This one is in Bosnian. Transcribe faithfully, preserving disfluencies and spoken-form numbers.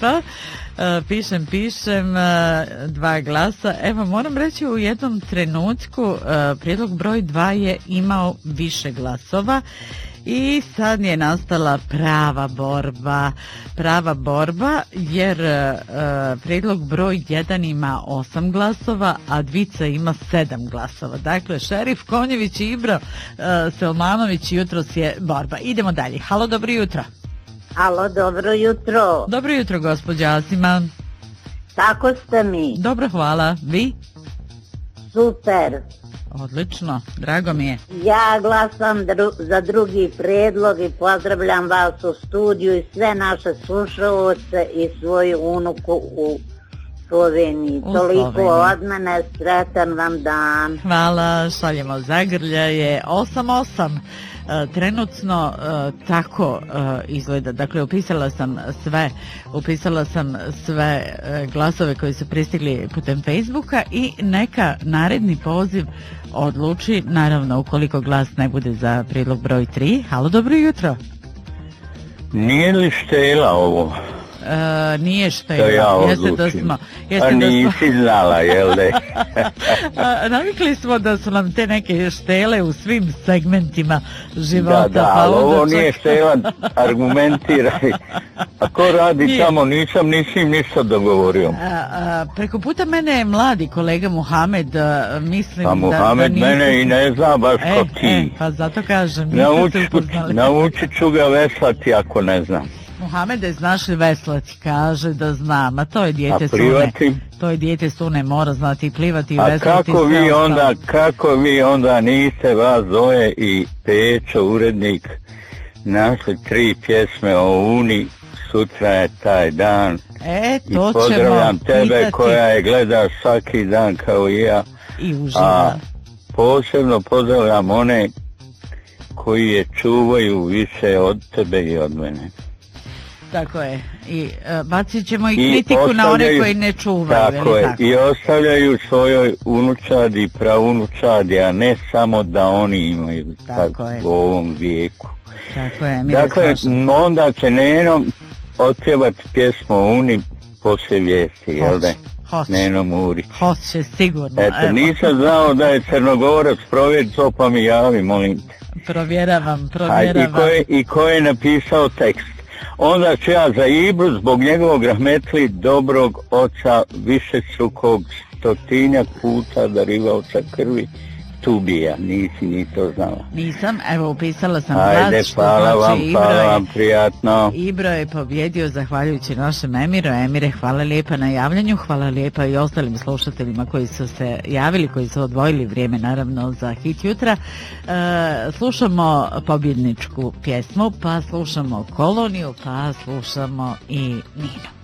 lijepa. Uh, pišem, pišem, uh, dva glasa. Evo, moram reći u jednom trenutku uh, prijedlog broj dva je imao više glasova i sad je nastala prava borba, prava borba jer uh, prijedlog broj jedan ima osam glasova, a dvica ima sedam glasova. Dakle, Šerif, Konjević i Ibro uh, Selmanović, jutros je borba. Idemo dalje. Halo, dobro jutro. Halo, dobro jutro. Dobro jutro, gospođa Asima. Kako ste mi? Dobro, hvala. Vi? Super. Odlično, drago mi je. Ja glasam dru- za drugi predlog i pozdravljam vas u studiju i sve naše slušalce i svoju unuku u Sloveniji. U Toliko Sloveniji. od mene, sretan vam dan. Hvala, šaljemo zagrljaje. osam osam. E, trenutno e, tako e, izgleda. Dakle, upisala sam sve, upisala sam sve e, glasove koji su pristigli putem Facebooka i neka naredni poziv odluči, naravno ukoliko glas ne bude za prijedlog broj tri. Halo, dobro jutro. Nije li štela ovo? E, nije što To je. ja Jeste da odlučim. smo, A jeste da smo, nisi znala, jel de? A, navikli smo da su nam te neke štele u svim segmentima života. Da, da, pa ali onda ovo čak- nije štela, argumentiraj. A ko radi Nije. tamo, nisam nisim ništa dogovorio. A, a, preko puta mene je mladi kolega Muhamed, a, mislim A da... Muhamed da niste- mene i ne zna baš e, ko ti. E, pa zato kažem, niste se Naučit, upoznali. naučit ću ga veslati ako ne znam. Muhamede, znaš li veslati? Kaže da znam, a to je dijete A Sune. plivati? To je dijete Sune, mora znati i plivati i A veslati. kako sve vi ostalo. onda, kako vi onda niste vas Zoe i Pečo, urednik, našli tri pjesme o Uni, sutra je taj dan. E, I to ćemo pozdravljam tebe pitati koja je gledaš svaki dan kao i ja. i A uživa. posebno pozdravljam one koji je čuvaju više od tebe i od mene. Tako je. I uh, bacit ćemo i I kritiku na one ostavljaju- koji ne čuvaju. Tako je li je, tako? i ostavljaju svojoj unučadi i praunučadi, a ne samo da oni imaju Tako tako je. u ovom vijeku. Tako je, mi Dakle, da slažemo. m, onda će Neno otpjevati pjesmu o Uni poslije vijesti, jel da? Hoće, Neno Murić. hoće, sigurno. Eto, Evo, nisam znao da je Crnogorac, provjeri to pa mi javi, molim te. Provjeravam, A, provjeravam. i, ko je, I ko je napisao tekst? Onda ću ja za Ibru zbog njegovog rahmetli dobrog oca višestrukog stotinjak puta darivaoca krvi Tubija. Nisi ni to znala. Nisam, evo upisala sam Ajde, glas, što hvala znači vam, Ibro hvala je, vam, prijatno. Ibro je pobjedio zahvaljujući našem Emiru. Emire, hvala lijepa na javljanju, hvala lijepa i ostalim slušateljima koji su se javili, koji su odvojili vrijeme naravno za hit jutra. E, slušamo pobjedničku pjesmu, pa slušamo Koloniju, pa slušamo i Nino.